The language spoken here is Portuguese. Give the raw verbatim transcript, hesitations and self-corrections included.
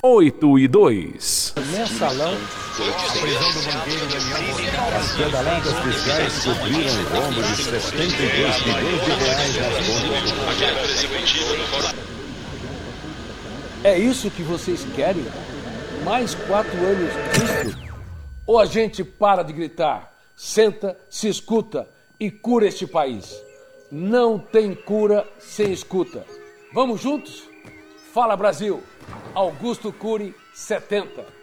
oito e dois. Mensalão. A prisão do banqueiro Daniel Boscaro. As pedaladas fiscais cobriram um rombo de setenta e dois milhões de reais nas contas. É isso que vocês querem? Mais quatro anos disso? Ou a gente para de gritar, senta, se escuta e cura este país? Não tem cura sem escuta. Vamos juntos? Fala Brasil! Augusto Cury, setenta.